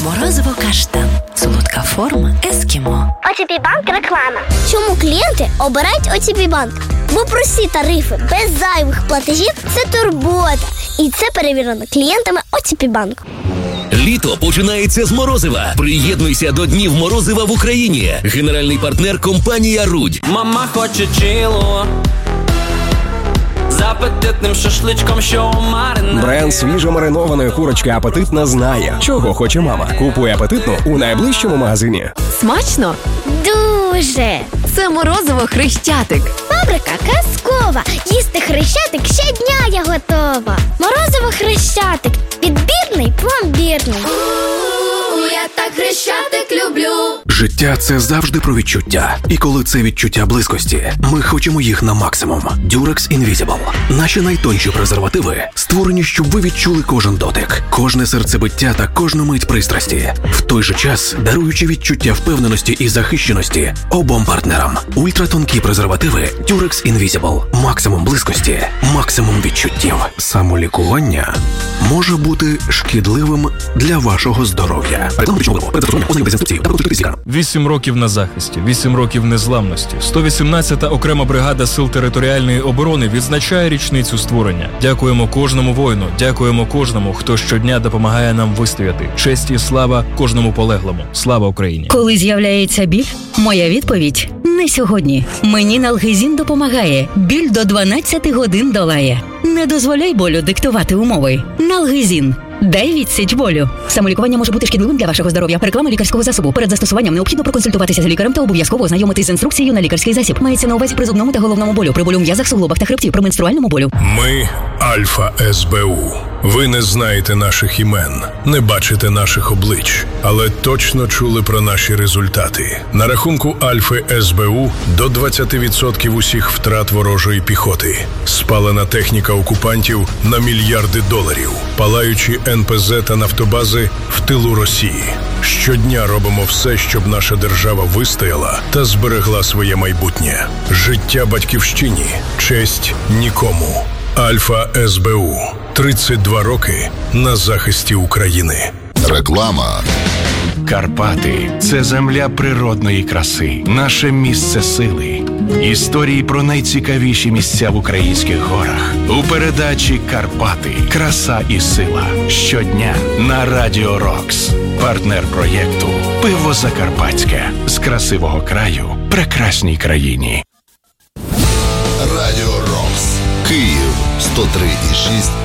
Морозиво каштан. Солодка форма ескімо. ОТБ-банк реклама. Чому клієнти обирають ОТБ-банк? Бо прості тарифи без зайвих платежів – це турбота. І це перевірено клієнтами ОТБ-банку. Літо починається з Морозива. Приєднуйся до Днів Морозива в Україні. Генеральний партнер – компанія «Рудь». Мама хоче чило з апетитним шашличком, що маринує. Бренд свіжомаринованої курочки «Апетитна» знає, чого хоче мама. Купуй «Апетитну» у найближчому магазині. Смачно? Дуже! Це морозиво Хрещатик. Фабрика казкова. Їсти Хрещатик щодня я готова. Морозиво Хрещатик. Відбірний, пломбірний. Я так Хрещатик люблю. Життя – це завжди про відчуття. І коли це відчуття близькості, ми хочемо їх на максимум. Durex Invisible. Наші найтонші презервативи створені, щоб ви відчули кожен дотик, кожне серцебиття та кожну мить пристрасті. В той же час даруючи відчуття впевненості і захищеності обом партнерам. Ультратонкі презервативи Durex Invisible. Максимум близькості, максимум відчуттів. Самолікування може бути шкідливим для вашого здоров'я. 8 років на захисті, 8 років незламності. 118-та окрема бригада Сил територіальної оборони відзначає річницю створення. Дякуємо кожному воїну, дякуємо кожному, хто щодня допомагає нам вистояти. Честь і слава кожному полеглому. Слава Україні! Коли з'являється біль, моя відповідь – не сьогодні. Мені Налгезін допомагає. Біль до 12 годин долає. Не дозволяй болю диктувати умови. Налгезін. Дай відсіч болю. Самолікування може бути шкідливим для вашого здоров'я. Реклама лікарського засобу. Перед застосуванням необхідно проконсультуватися з лікарем та обов'язково ознайомитись з інструкцією на лікарський засіб. Мається на увазі при зубному та головному болю, при болю в м'язах, суглобах та хребті, при менструальному болю. Ми – Альфа СБУ. Ви не знаєте наших імен, не бачите наших облич, але точно чули про наші результати. На рахунку Альфи СБУ до 20% усіх втрат ворожої піхоти. Спалена техніка окупантів на мільярди доларів. Палаючі НПЗ та нафтобази в тилу Росії. Щодня робимо все, щоб наша держава вистояла та зберегла своє майбутнє. Життя батьківщині. Честь нікому. Альфа СБУ. 32 роки на захисті України. Реклама. Карпати – це земля природної краси, наше місце сили. Історії про найцікавіші місця в українських горах. У передачі «Карпати. Краса і сила». Щодня на Радіо Рокс. Партнер проєкту «Пиво Закарпатське». З красивого краю прекрасній країні. Радіо Рокс. Київ 103,6